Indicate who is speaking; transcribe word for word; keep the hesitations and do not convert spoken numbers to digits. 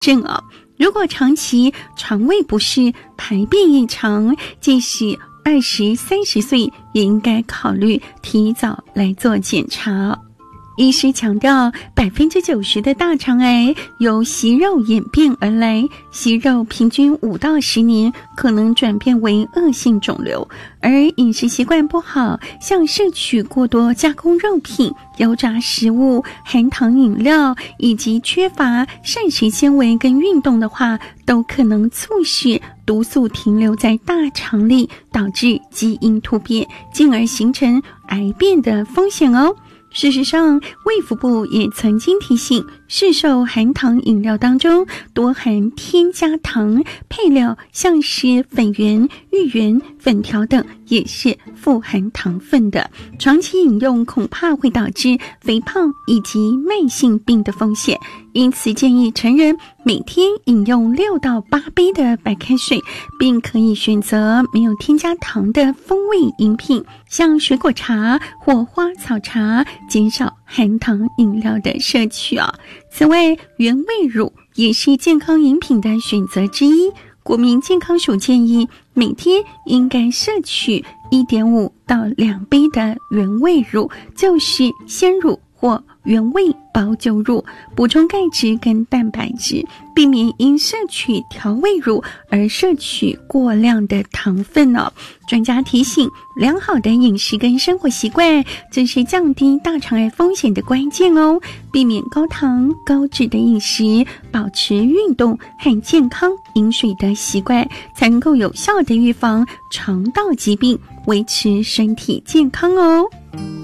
Speaker 1: 症哦。如果长期肠胃不适、排便异常，即使二十三十岁也应该考虑提早来做检查。医师强调，百分之九十的大肠癌由息肉演变而来，息肉平均五到十年可能转变为恶性肿瘤。而饮食习惯不好，像摄取过多加工肉品、油炸食物、含糖饮料，以及缺乏膳食纤维跟运动的话，都可能促使毒素停留在大肠里，导致基因突变，进而形成癌变的风险哦。事实上，卫福部也曾经提醒，市售含糖饮料当中多含添加糖，配料像是粉圆、芋圆、粉条等也是富含糖分的，长期饮用恐怕会导致肥胖以及慢性病的风险。因此建议成人每天饮用六到八杯的白开水，并可以选择没有添加糖的风味饮品，像水果茶或花草茶，减少含糖饮料的摄取哦。此外，原味乳也是健康饮品的选择之一。国民健康署建议每天应该摄取 一点五到两杯的原味乳，就是鲜乳或原味保酒乳，补充钙质跟蛋白质，避免因摄取调味乳而摄取过量的糖分哦。专家提醒，良好的饮食跟生活习惯，这是降低大肠癌风险的关键哦。避免高糖高脂的饮食，保持运动和健康饮水的习惯，才能够有效的预防肠道疾病，维持身体健康哦。